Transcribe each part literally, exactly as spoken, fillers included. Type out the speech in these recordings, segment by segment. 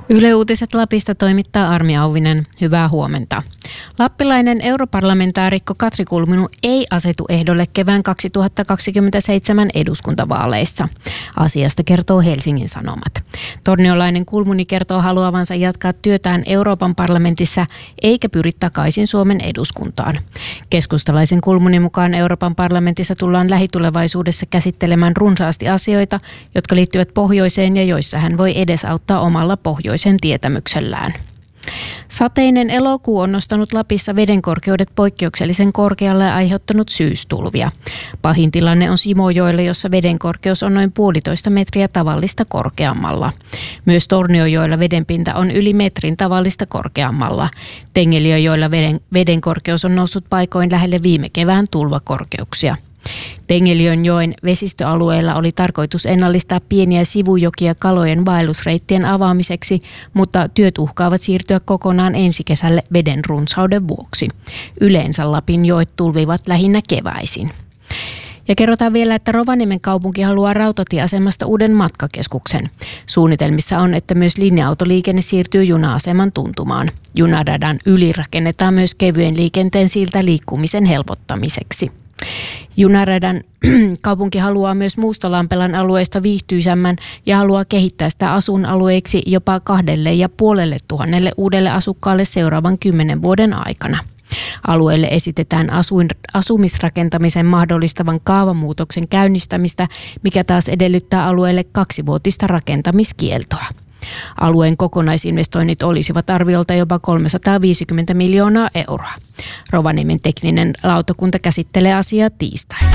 Yle Uutiset Lapista toimittaa Armi Auvinen. Hyvää huomenta. Lappilainen europarlamentaarikko Katri Kulmuni ei asetu ehdolle kevään kaksituhattakaksikymmentäseitsemän eduskuntavaaleissa. Asiasta kertoo Helsingin Sanomat. Torniolainen Kulmuni kertoo haluavansa jatkaa työtään Euroopan parlamentissa eikä pyri takaisin Suomen eduskuntaan. Keskustalaisen Kulmunin mukaan Euroopan parlamentissa tullaan lähitulevaisuudessa käsittelemään runsaasti asioita, jotka liittyvät pohjoiseen ja joissa hän voi edesauttaa omalla pohjoisen tietämyksellään. Sateinen elokuu on nostanut Lapissa vedenkorkeudet poikkeuksellisen korkealle ja aiheuttanut syystulvia. Pahin tilanne on Simojoella, jossa vedenkorkeus on noin puolitoista metriä tavallista korkeammalla. Myös Torniojoella vedenpinta on yli metrin tavallista korkeammalla. Tengeliöjoella veden, vedenkorkeus on noussut paikoin lähelle viime kevään tulvakorkeuksia. Tengeliönjoen vesistöalueella oli tarkoitus ennallistaa pieniä sivujokia kalojen vaellusreittien avaamiseksi, mutta työt uhkaavat siirtyä kokonaan ensi kesälle veden runsauden vuoksi. Yleensä Lapin joet tulvivat lähinnä keväisin. Ja kerrotaan vielä, että Rovaniemen kaupunki haluaa rautatieasemasta uuden matkakeskuksen. Suunnitelmissa on, että myös linja-autoliikenne siirtyy juna-aseman tuntumaan. Junaradan yli rakennetaan myös kevyen liikenteen siltä liikkumisen helpottamiseksi. Junaradan kaupunki haluaa myös Mustalampelan alueesta viihtyisämmän ja haluaa kehittää sitä asuinalueeksi jopa kahdelle ja puolelle tuhannelle uudelle asukkaalle seuraavan kymmenen vuoden aikana. Alueelle esitetään asuin, asumisrakentamisen mahdollistavan kaavamuutoksen käynnistämistä, mikä taas edellyttää alueelle kaksivuotista rakentamiskieltoa. Alueen kokonaisinvestoinnit olisivat arviolta jopa kolmesataaviisikymmentä miljoonaa euroa. Rovaniemen tekninen lautakunta käsittelee asiaa tiistaina.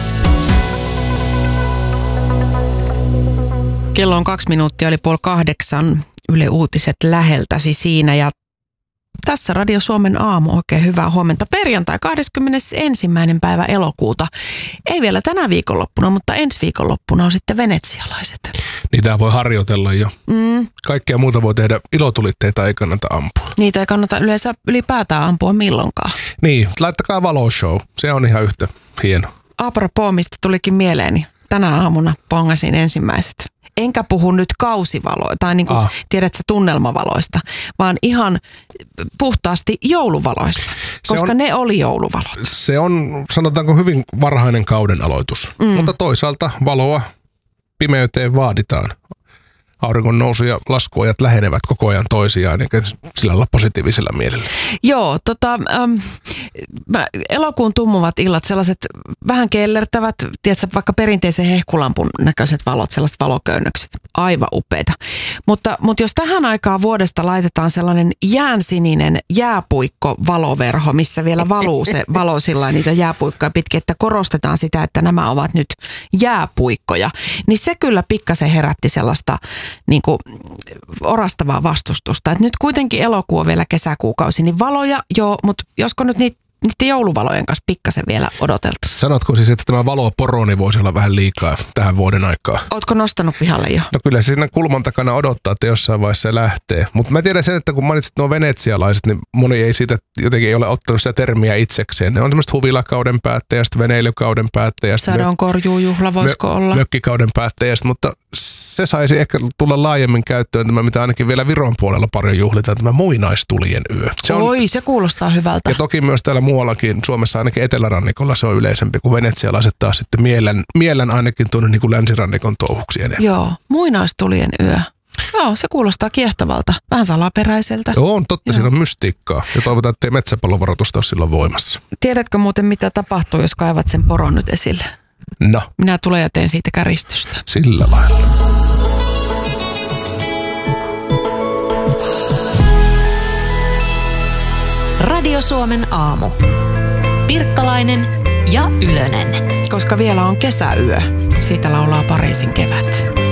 Kello on kaksi minuuttia, eli puoli kahdeksan. Yle Uutiset läheltäsi siinä ja tässä Radio Suomen aamu. Oikein hyvää huomenta. Perjantai kahdeskymmenesensimmäinen päivä elokuuta. Ei vielä tänä viikonloppuna, mutta ensi viikonloppuna on sitten venetsialaiset. Niitä voi harjoitella jo. Mm. Kaikkea muuta voi tehdä. Ilotulitteita ei kannata ampua. Niitä ei kannata yleensä ylipäätään ampua milloinkaan. Niin, laittakaa valoshow. Se on ihan yhtä hieno. Apropos, mistä tulikin mieleeni. Tänä aamuna pongasin ensimmäiset. Enkä puhu nyt kausivaloista, tai niin kuin ah. tiedätkö, tunnelmavaloista, vaan ihan puhtaasti jouluvaloista, koska on, ne oli jouluvalot. Se on, sanotaanko, hyvin varhainen kauden aloitus, mm. mutta toisaalta valoa pimeyteen vaaditaan. Auringon nousu ja laskuajat lähenevät koko ajan toisiaan, eikä sillä olla positiivisella mielellä. Joo, tota, ähm, elokuun tummuvat illat, sellaiset vähän kellertävät, tiedätkö, vaikka perinteisen hehkulampun näköiset valot, sellaiset valoköynnökset, aivan upeita. Mutta, mutta jos tähän aikaan vuodesta laitetaan sellainen jäänsininen jääpuikko-valoverho, missä vielä valuu se valo sillä niitä jääpuikkoja pitkin, että korostetaan sitä, että nämä ovat nyt jääpuikkoja, niin se kyllä pikkasen herätti sellaista niin kuin orastavaa vastustusta. Et nyt kuitenkin elokuu on vielä kesäkuukausi, niin valoja joo, mutta josko nyt niitä niiden jouluvalojen kanssa pikkasen vielä odoteltaisiin. Sanotko siis, että tämä valoporoni voisi olla vähän liikaa tähän vuoden aikaan? Ootko nostanut pihalle jo? No kyllä se siinä kulman takana odottaa, että jossain vaiheessa se lähtee. Mutta mä tiedän sen, että kun mainitsit nuo venetsialaiset, niin moni ei siitä jotenkin ei ole ottanut sitä termiä itsekseen. Ne on semmoista huvilakauden päättäjästä, veneilykauden päättäjästä. Sadonkorjuujuhla voisiko mö- olla? Mökkikauden päättäjästä, mutta se saisi ehkä tulla laajemmin käyttöön tämä, mitä ainakin vielä Viron puolella paljon juhlitaan, tämä muinaistulien yö. Se on, Oi, se kuulostaa hyvältä. Ja toki myös täällä muuallakin, Suomessa ainakin etelärannikolla se on yleisempi kuin venetsialaiset taas sitten mielen, mielen ainakin tuonne niin kuin länsirannikon touhuksi enemmän. Joo, muinaistulien yö. Joo, se kuulostaa kiehtovalta. Vähän salaperäiseltä. Joo, on totta, Joo. Siinä on mystiikkaa. Ja toivotaan, että ei metsäpallovaroitusta ole silloin voimassa. Tiedätkö muuten, mitä tapahtuu, jos kaivat sen poron nyt esille? No. Minä tulen ja teen siitä käristystä. Sillä lailla. Radio Suomen aamu. Pirkkalainen ja Ylönen. Koska vielä on kesäyö, siitä laulaa Pariisin kevät.